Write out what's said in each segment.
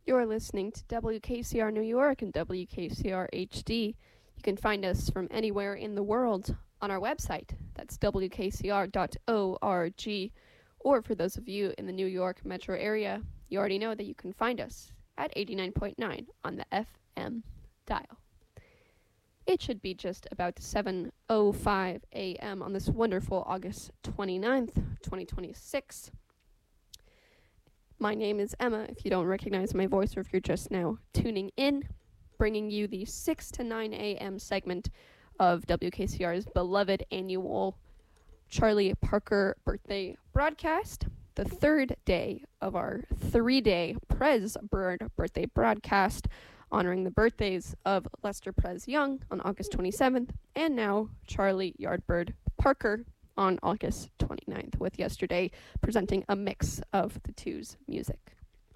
You're listening to WKCR New York and WKCR HD. You can find us from anywhere in the world on our website. That's wkcr.org. Or for those of you in the New York metro area, you already know that you can find us at 89.9 on the FM dial. It should be just about 7:05 a.m. on this wonderful August 29th, 2026. My name is Emma, if you don't recognize my voice or if you're just now tuning in, bringing you the 6 to 9 a.m. segment of WKCR's beloved annual Charlie Parker birthday broadcast, the third day of our 3-day Prez Bird birthday broadcast, honoring the birthdays of Lester Prez Young on August 27th, and now Charlie Yardbird Parker on August 29th, with yesterday presenting a mix of the two's music.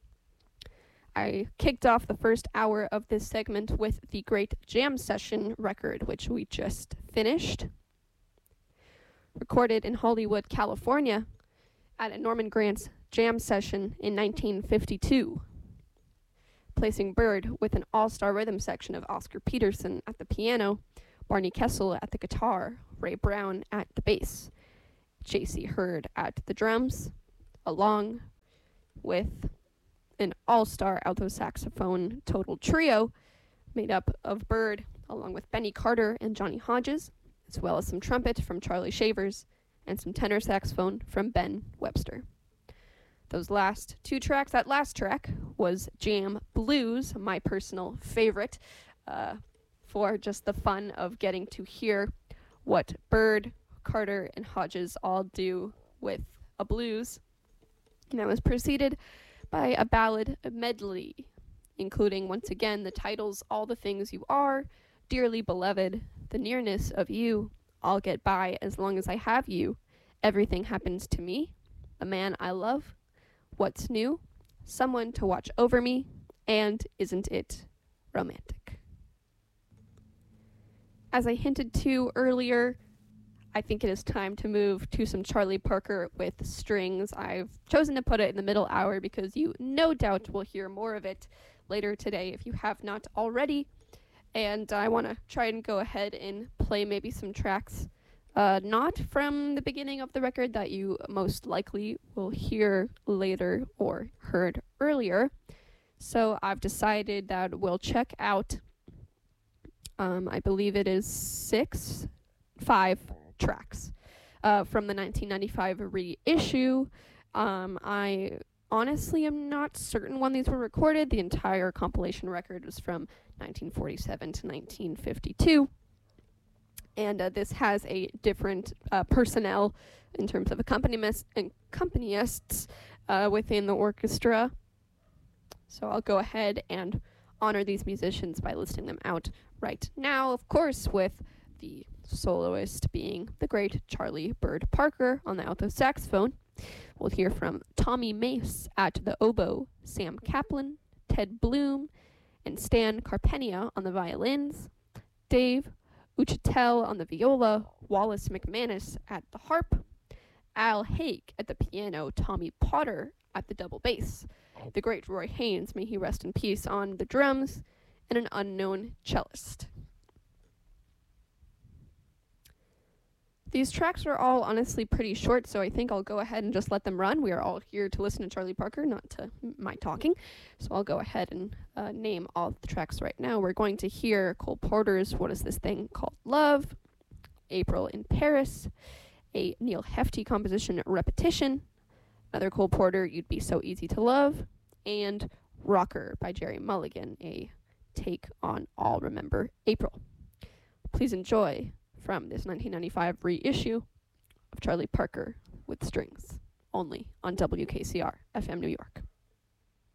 I kicked off the first hour of this segment with the Great Jam Session record, which we just finished. Recorded in Hollywood, California, at a Norman Granz Jam Session in 1952. Placing Bird with an all-star rhythm section of Oscar Peterson at the piano, Barney Kessel at the guitar, Ray Brown at the bass, J.C. Hurd at the drums, along with an all-star alto saxophone total trio made up of Bird, along with Benny Carter and Johnny Hodges, as well as some trumpet from Charlie Shavers and some tenor saxophone from Ben Webster. Those last two tracks, that last track was Jam Blues, my personal favorite, for just the fun of getting to hear what Bird, Carter, and Hodges all do with a blues. And that was preceded by a ballad medley, including, once again, the titles All the Things You Are, Dearly Beloved, The Nearness of You, I'll Get By As Long As I Have You, Everything Happens to Me, The Man I Love, What's New, Someone to Watch Over Me, and Isn't It Romantic? As I hinted to earlier, I think it is time to move to some Charlie Parker with strings. I've chosen to put it in the middle hour because you no doubt will hear more of it later today if you have not already. And I want to try and go ahead and play maybe some tracks not from the beginning of the record that you most likely will hear later or heard earlier. So I've decided that we'll check out, I believe it is 5 tracks from the 1995 reissue. I honestly am not certain when these were recorded. The entire compilation record was from 1947 to 1952. And this has a different personnel in terms of accompanists within the orchestra. So I'll go ahead and honor these musicians by listing them out right now, of course, with the soloist being the great Charlie Bird Parker on the alto saxophone. We'll hear from Tommy Mace at the oboe, Sam Kaplan, Ted Bloom, and Stan Carpenia on the violins, Dave Uchitel on the viola, Wallace McManus at the harp, Al Haig at the piano, Tommy Potter at the double bass, the great Roy Haynes, may he rest in peace, on the drums, and an unknown cellist. These tracks are all honestly pretty short, so I think I'll go ahead and just let them run. We are all here to listen to Charlie Parker, not to my talking. So I'll go ahead and name all the tracks right now. We're going to hear Cole Porter's What Is This Thing Called Love, April in Paris, a Neil Hefti composition, Repetition, another Cole Porter, You'd Be So Easy to Love, and Rocker by Jerry Mulligan, a take on I'll Remember April. Please enjoy from this 1995 reissue of Charlie Parker with strings, only on WKCR FM New York.